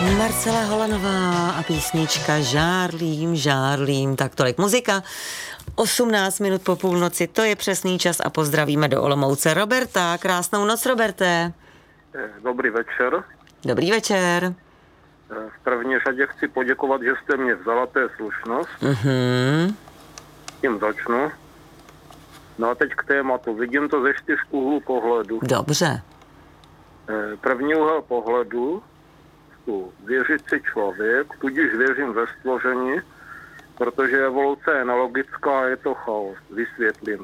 Marcela Holanová a písnička Žárlím, žárlím, tak tolik muzika. 18 minut po půlnoci, to je přesný čas a pozdravíme do Olomouce Roberta. Krásnou noc, Roberte. Dobrý večer. Dobrý večer. V první řadě chci poděkovat, že jste mě vzala, to je slušnost. Tím začnu. No a teď k tématu. Vidím to ze 4 úhlů pohledu. Dobře. První úhel pohledu, věřící člověk, tudíž věřím ve stvoření, protože evoluce je nelogická a je to chaos. Vysvětlím.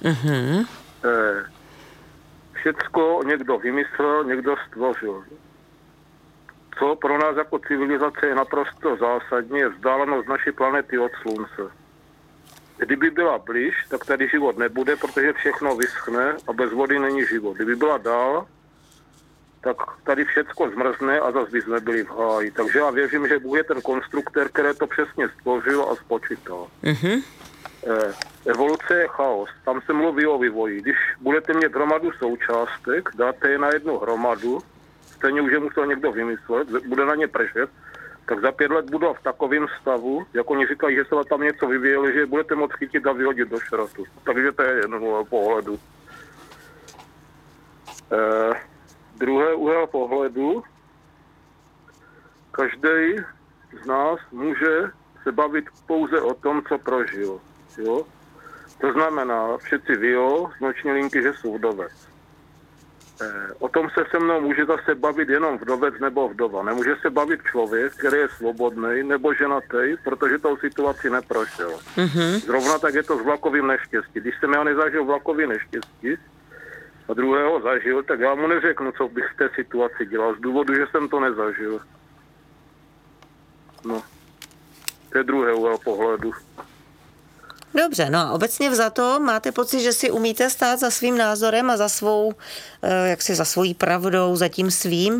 Všecko někdo vymyslel, někdo stvořil. Co pro nás jako civilizace je naprosto zásadní, je vzdálenost naší planety od slunce. Kdyby byla blíž, tak tady život nebude, protože všechno vyschne a bez vody není život. Kdyby byla dál, tak tady všecko zmrzne a zase by jsme byli v háji. Takže já věřím, že Bůh je ten konstruktor, který to přesně stvořil a spočítal. Evoluce je chaos. Tam se mluví o vývoji. Když budete mít hromadu součástek, dáte je na jednu hromadu, stejně už je musel někdo vymyslet, bude na ně pršet, tak za 5 let budou v takovém stavu, jak oni říkají, že se tam něco vyvíjeli, že budete moct chytit a vyhodit do šrotu. Takže to je jenom pohledu. Druhé úhel pohledu. Každý z nás může se bavit pouze o tom, co prožil. Jo? To znamená, všetci ví z noční linky, že jsou vdovec. O tom se mnou může zase bavit jenom vdovec nebo vdova. Nemůže se bavit člověk, který je svobodný nebo ženatý, protože tou situaci neprošel. Zrovna tak je to s vlakovým neštěstí. Když jsem já nezažil vlakový neštěstí a druhého zažil, tak já mu neřeknu, co bych v té situaci dělal, z důvodu, že jsem to nezažil. No, to je druhé úhel pohledu. Dobře, no a obecně vzato máte pocit, že si umíte stát za svým názorem a za svou, za svojí pravdou, za tím svým?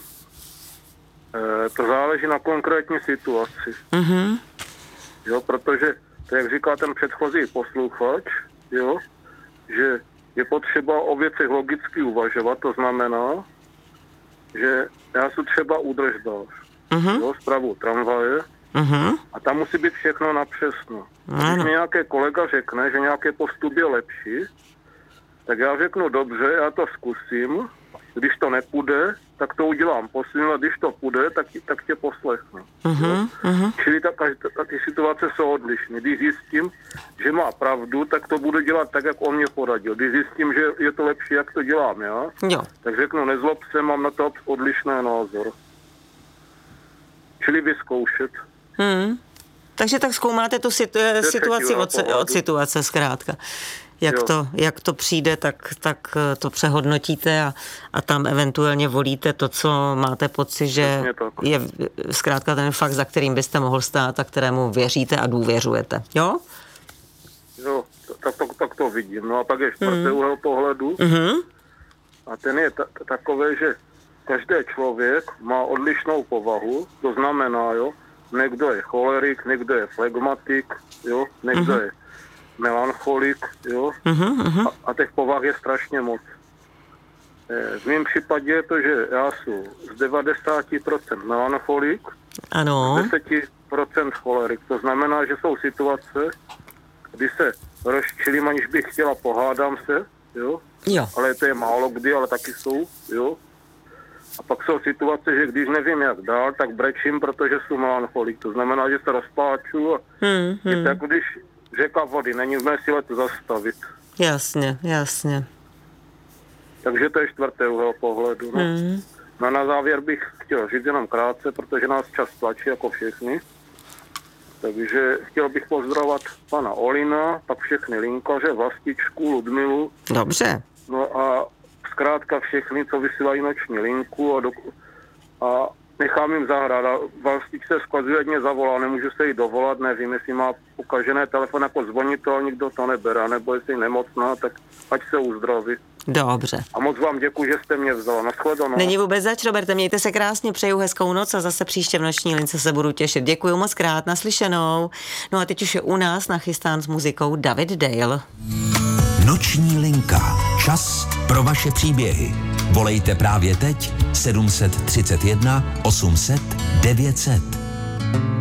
To záleží na konkrétní situaci. Jo, protože, to jak říká ten předchozí posluchač, jo, že je potřeba o věcech logicky uvažovat, to znamená, že já jsem třeba údržbář, jo, spravu tramvaje, a tam musí být všechno napřesno. Když mi nějaký kolega řekne, že nějaký postup je lepší, tak já řeknu dobře, já to zkusím, když to nepůjde, tak to udělám posledně, a když to půjde, tak tě poslechnu. Čili ty situace jsou odlišné. Když zjistím, že má pravdu, tak to budu dělat tak, jak on mě poradil. Když zjistím, že je to lepší, jak to dělám já, tak řeknu, nezlob se, mám na to odlišný názor. Čili vyzkoušet. Takže tak zkoumáte tu situaci od situace zkrátka. Jak to přijde, tak to přehodnotíte a tam eventuálně volíte to, co máte pocit, že je zkrátka ten fakt, za kterým byste mohl stát a kterému věříte a důvěřujete. Jo? Jo, tak to vidím. No a pak je čtvrtý úhel pohledu. A ten je takový, že každý člověk má odlišnou povahu, to znamená, jo, někdo je cholerik, někdo je flegmatik, jo, někdo je melancholik, jo, a těch povah je strašně moc. V mém případě je to, že já jsem z 90% melancholik, ano. 10% cholerik. To znamená, že jsou situace, kdy se rozčilím, aniž bych chtěla, pohádám se, jo, ale to je málo kdy, ale taky jsou, jo. A pak jsou situace, že když nevím jak dál, tak brečím, protože jsem melancholik. To znamená, že se rozpláču a je tak, když řeka vody, není v mé síle to zastavit. Jasně. Takže to je čtvrtý úhel pohledu. No. No a na závěr bych chtěl říct jenom krátce, protože nás čas tlačí jako všechny. Takže chtěl bych pozdravovat pana Olina, pak všechny linkaře, Vlastičku, Ludmilu. Dobře. No a zkrátka všechny, co vysílají noční linku a nechám jim zahrát. A Vlastič se skazuje, ať mě zavolá, nemůžu se jí dovolat, nevím, jestli má ukažené telefon jako zvonitel, ale nikdo to nebere, nebo jestli je nemocná, tak ať se uzdraví. Dobře. A moc vám děkuji, že jste mě vzala. Nashledanou. Není vůbec zač, Roberte, mějte se krásně, přeju hezkou noc a zase příště v noční lince se budu těšit. Děkuji moc krát, naslyšenou. No a teď už je u nás nachystán s muzikou David Dale. Noční linka. Čas pro vaše příběhy. Volejte právě teď 731 800 900.